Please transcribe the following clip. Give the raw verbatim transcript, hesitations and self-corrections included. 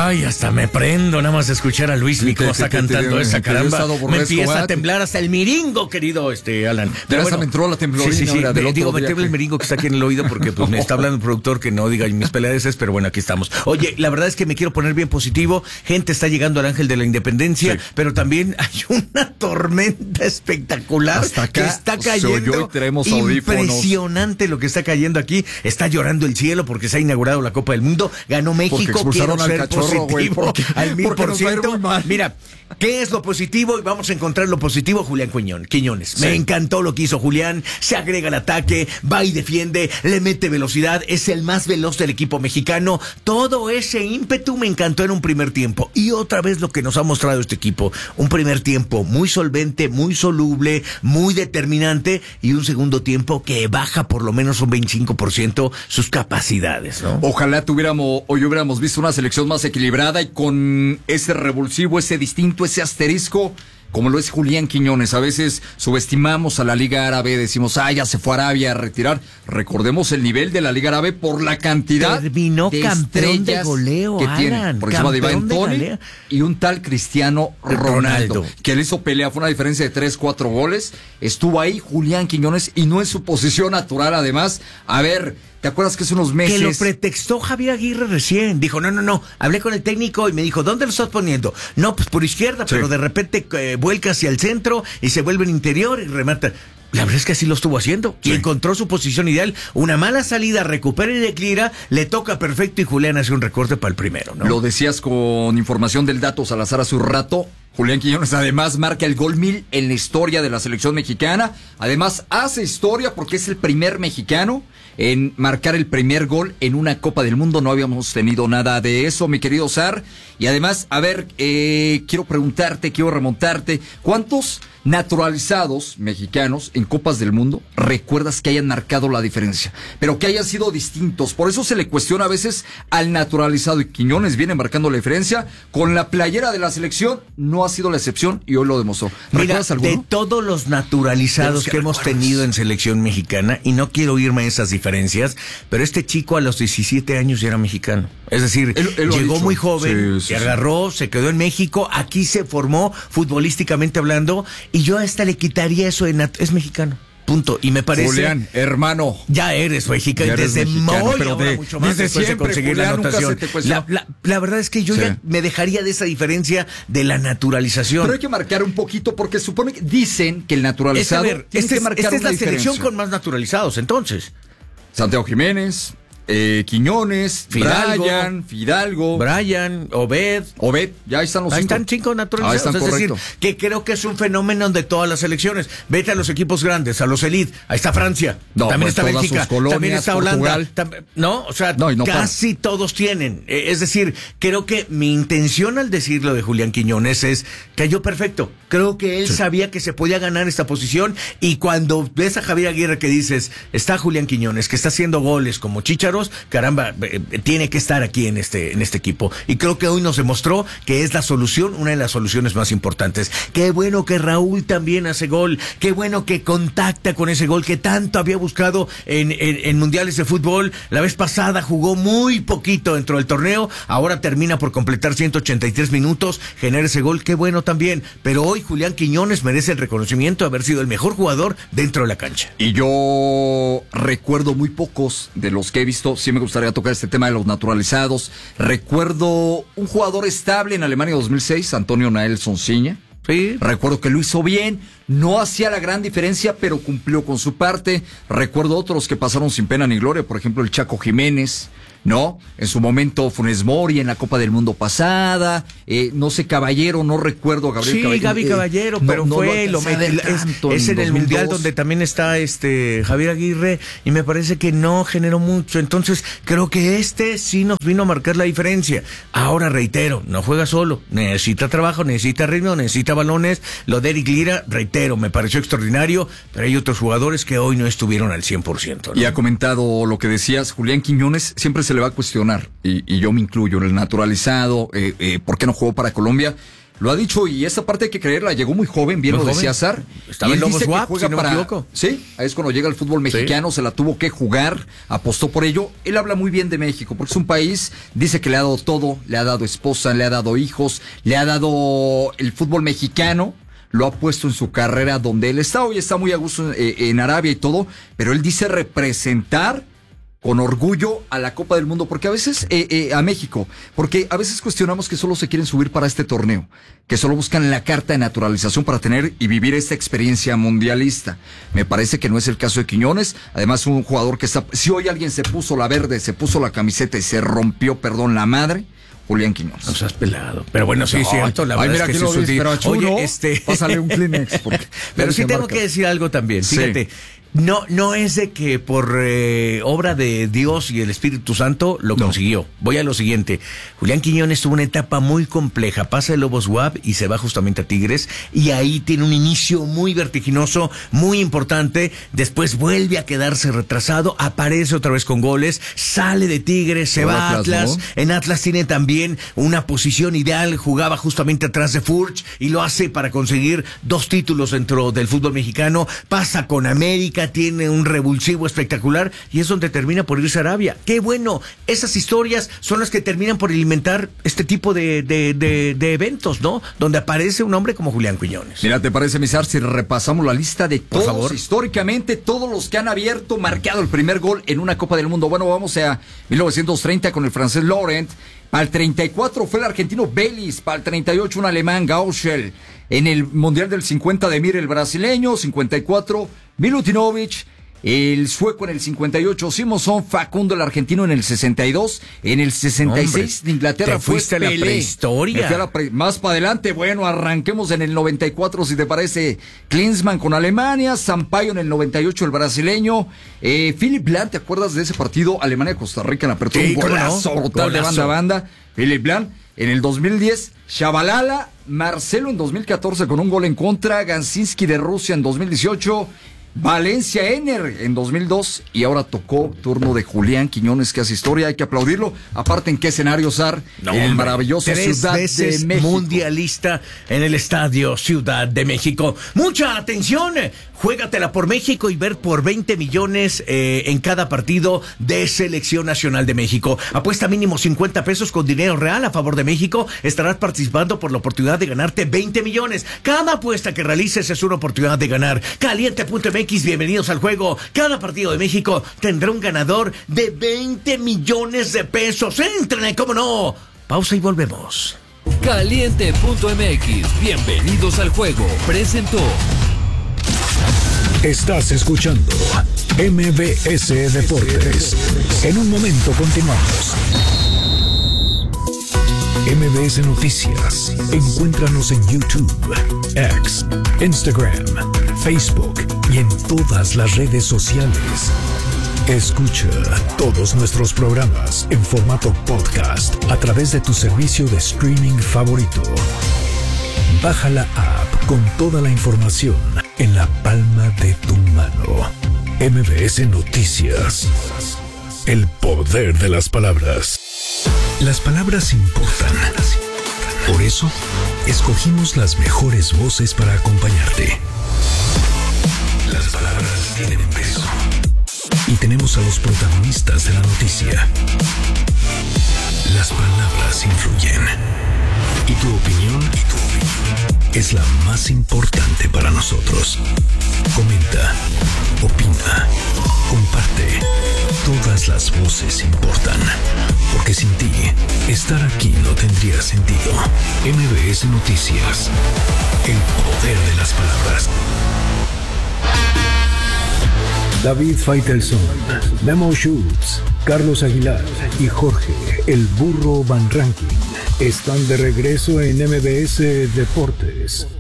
Ay, hasta me prendo nada más de escuchar a Luis Miguel sí, está cantando te, te, esa, caramba. Me empieza a temblar hasta el miringo, querido este Alan. Pero bueno, me entró la temblorina. Sí, sí, sí. Del digo, meterle que... el miringo que está aquí en el oído porque pues me está hablando un productor que no diga mis peleadeces, pero bueno, aquí estamos. Oye, la verdad es que me quiero poner bien positivo. Gente está llegando al Ángel de la Independencia, sí. pero también hay una tormenta espectacular hasta acá, que está cayendo. Impresionante lo que está cayendo aquí. Está llorando el cielo porque se ha inaugurado la Copa del Mundo. Ganó México. Quiero ser al cachorro, güey, porque, al mil por ciento. Mira, ¿qué es lo positivo? Y vamos a encontrar lo positivo, Julián Quiñones. Sí. Me encantó lo que hizo Julián. Se agrega al ataque, va y defiende, le mete velocidad. Es el más veloz del equipo mexicano. Todo ese ímpetu me encantó en un primer tiempo. Y otra vez lo que nos ha mostrado este equipo. Un primer tiempo muy solvente, muy soluble, muy determinante. Y un segundo tiempo que baja por lo menos un veinticinco por ciento sus capacidades, ¿no? Ojalá tuviéramos, hoy hubiéramos visto una selección más equilibrada y con ese revulsivo, ese distinto, ese asterisco, como lo es Julián Quiñones. A veces subestimamos a la Liga Árabe, decimos, ah, ya se fue a Arabia a retirar. Recordemos el nivel de la Liga Árabe por la cantidad Terminó de campeón de goleo, que Alan, tiene. Por encima de Iván Toney y un tal Cristiano Ronaldo, Ronaldo, que le hizo pelea, fue una diferencia de tres, cuatro goles. Estuvo ahí Julián Quiñones y no en su posición natural, además. A ver, ¿te acuerdas que hace unos meses? Que lo pretextó Javier Aguirre recién. Dijo, no, no, no. Hablé con el técnico y me dijo, ¿dónde lo estás poniendo? No, pues por izquierda, sí. pero de repente eh, vuelca hacia el centro y se vuelve en interior y remata. La verdad es que así lo estuvo haciendo. Sí. Y encontró su posición ideal. Una mala salida, recupera y declina, le toca perfecto y Julián hace un recorte para el primero, ¿no? Lo decías con información del Dato Salazar hace un rato. Julián Quiñones además marca el gol mil en la historia de la selección mexicana. Además hace historia porque es el primer mexicano en marcar el primer gol en una Copa del Mundo. No habíamos tenido nada de eso, mi querido Sar. Y además, a ver, eh, quiero preguntarte, quiero remontarte, ¿cuántos naturalizados mexicanos en Copas del Mundo recuerdas que hayan marcado la diferencia, pero que hayan sido distintos? Por eso se le cuestiona a veces al naturalizado, y Quiñones viene marcando la diferencia con la playera de la selección. No ha sido la excepción y hoy lo demostró. Mira, de todos los naturalizados los que, que hemos tenido en selección mexicana, y no quiero irme a esas diferencias, pero este chico a los diecisiete años ya era mexicano. Es decir, él, él llegó muy joven, sí, sí, se agarró, sí. se quedó en México, aquí se formó futbolísticamente hablando, y yo a esta le quitaría eso de nat- es mexicano. Punto. Y me parece. Julián, hermano. Ya eres mexicano. Desde mexicano, muy, pero de, mucho más desde siempre, de conseguir Julián, la anotación. La, la, la verdad es que yo sí. ya me dejaría de esa diferencia de la naturalización. Pero hay que marcar un poquito porque supone que dicen que el naturalizado. Es, a ver, tiene este, que marcar esta es la diferencia. selección con más naturalizados, entonces. Santiago Jiménez. Eh, Quiñones, Fidalgo, Brian, Fidalgo, Brian, Obed, Obed, ya están los ahí cinco. están cinco naturalizados. Ahí están, es correcto. decir, que creo que es un fenómeno de todas las selecciones. Vete a los equipos grandes, a los elite, ahí está Francia, no, también pues está Bélgica, colonias, también está Holanda, tam- no, o sea, no, no casi para. todos tienen. Eh, es decir, creo que mi intención al decirlo de Julián Quiñones es cayó perfecto. Creo que él sí. sabía que se podía ganar esta posición, y cuando ves a Javier Aguirre que dices, está Julián Quiñones, que está haciendo goles como chícharos, caramba, tiene que estar aquí en este en este equipo, y creo que hoy nos demostró que es la solución, una de las soluciones más importantes. Qué bueno que Raúl también hace gol, qué bueno que contacta con ese gol que tanto había buscado en, en, en mundiales de fútbol. La vez pasada jugó muy poquito dentro del torneo, ahora termina por completar ciento ochenta y tres minutos, genera ese gol, qué bueno también. Pero hoy Julián Quiñones merece el reconocimiento de haber sido el mejor jugador dentro de la cancha. Y yo recuerdo muy pocos de los que he visto, sí me gustaría tocar este tema de los naturalizados. Recuerdo un jugador estable en Alemania dos mil seis, Antonio Naelson Ciña. Sí. Recuerdo que lo hizo bien, no hacía la gran diferencia, pero cumplió con su parte. Recuerdo otros que pasaron sin pena ni gloria, por ejemplo el Chaco Jiménez, ¿no? En su momento Funes Mori en la Copa del Mundo pasada, eh, no sé, Caballero, no recuerdo a Gabriel sí, Caballero. Gaby eh, Caballero, pero no, fue, no, lo met- es, es en el Mundial donde también está este Javier Aguirre, y me parece que no generó mucho. Entonces creo que este sí nos vino a marcar la diferencia. Ahora reitero, no juega solo, necesita trabajo, necesita ritmo, necesita balones. Lo de Eric Lira, reitero, me pareció extraordinario, pero hay otros jugadores que hoy no estuvieron al cien por ciento, ¿no? Y ha comentado lo que decías, Julián Quiñones siempre se le va a cuestionar, y, y yo me incluyo, en el naturalizado, eh, eh, ¿por qué no jugó para Colombia? Lo ha dicho y esa parte hay que creerla. Llegó muy joven, bien muy lo decía Zar. Estaba en Lobos W A P, si no para... me equivoco. Sí, es cuando llega el fútbol mexicano, sí. Se la tuvo que jugar, apostó por ello. Él habla muy bien de México, porque es un país, dice que le ha dado todo, le ha dado esposa, le ha dado hijos, le ha dado el fútbol mexicano. Lo ha puesto en su carrera donde él está. Hoy está muy a gusto en, en Arabia y todo, pero él dice representar con orgullo a la Copa del Mundo, porque a veces, eh, eh, a México, porque a veces cuestionamos que solo se quieren subir para este torneo, que solo buscan la carta de naturalización para tener y vivir esta experiencia mundialista. Me parece que no es el caso de Quiñones, además un jugador que está, si hoy alguien se puso la verde, se puso la camiseta y se rompió, perdón, la madre, Julián Quiñones. Nos has pelado. Pero bueno, sí, es cierto. La ay, verdad mira es que lo sí ves, pero a Chulo, oye, este... pásale un Kleenex. Pero sí tengo marca. que decir algo también. Fíjate. Sí. No, no es de que por eh, obra de Dios y el Espíritu Santo lo no. consiguió. Voy a lo siguiente. Julián Quiñones tuvo una etapa muy compleja. Pasa el Lobos W A P y se va justamente a Tigres. Y ahí tiene un inicio muy vertiginoso, muy importante. Después vuelve a quedarse retrasado. Aparece otra vez con goles. Sale de Tigres, se va a Atlas. Atlas ¿no? En Atlas tiene también una posición ideal. Jugaba justamente atrás de Furch y lo hace para conseguir dos títulos dentro del fútbol mexicano. Pasa con América. Tiene un revulsivo espectacular y es donde termina por irse a Arabia. ¡Qué bueno! Esas historias son las que terminan por alimentar este tipo de, de, de, de eventos, ¿no? Donde aparece un hombre como Julián Quiñones. Mira, ¿te parece, Misar, si repasamos la lista de todos, por favor, históricamente, todos los que han abierto, marcado el primer gol en una Copa del Mundo? Bueno, vamos a mil novecientos treinta con el francés Laurent. Para el treinta y cuatro fue el argentino Vélez. Para el treinta y ocho un alemán, Gauchel. En el Mundial del cincuenta, Demir, el brasileño. cincuenta y cuatro, Milutinovic. El sueco en el cincuenta y ocho, Simonson. Facundo, el argentino, en el sesenta y dos. En el sesenta y seis, Hombre, de Inglaterra te fue fuiste Pelé. a la prehistoria. A la pre... Más para adelante, bueno, arranquemos en el noventa y cuatro, si te parece. Klinsmann con Alemania. Sampaio en el noventa y ocho, el brasileño. Eh, Philipp Lahm, ¿te acuerdas de ese partido? Alemania-Costa Rica en la apertura. Sí, un golazo no? brutal de banda a banda. Philipp Lahm. En el dos mil diez, Shabalala, Marcelo en dos mil catorce con un gol en contra, Gansinski de Rusia en dos mil dieciocho, Valencia Ener en dos mil dos y ahora tocó turno de Julián Quiñones, que hace historia, hay que aplaudirlo. Aparte, ¿en qué escenario, Zar? No, en el maravilloso Ciudad veces de México. Mundialista en el Estadio Ciudad de México. ¡Mucha atención! Juégatela por México y ver por veinte millones eh, en cada partido de Selección Nacional de México. Apuesta mínimo cincuenta pesos con dinero real a favor de México. Estarás participando por la oportunidad de ganarte veinte millones. Cada apuesta que realices es una oportunidad de ganar. Caliente punto M X, bienvenidos al juego. Cada partido de México tendrá un ganador de veinte millones de pesos. ¡Entren, cómo no! Pausa y volvemos. Caliente punto M X, bienvenidos al juego. Presentó. Estás escuchando M V S Deportes. En un momento continuamos. M V S Noticias. Encuéntranos en YouTube, X, Instagram, Facebook y en todas las redes sociales. Escucha todos nuestros programas en formato podcast a través de tu servicio de streaming favorito. Baja la app con toda la información en la palma de tu mano. M V S Noticias. El poder de las palabras. Las palabras importan. Por eso, escogimos las mejores voces para acompañarte. Las palabras tienen peso. Y tenemos a los protagonistas de la noticia. Las palabras influyen. Y tu opinión, y tu opinión es la más importante para nosotros. Comenta, opina, comparte. Todas las voces importan. Porque sin ti, estar aquí no tendría sentido. M V S Noticias. El poder de las palabras. David Faitelson, Memo Schultz, Carlos Aguilar y Jorge, el burro Van Ranking, están de regreso en M V S Deportes.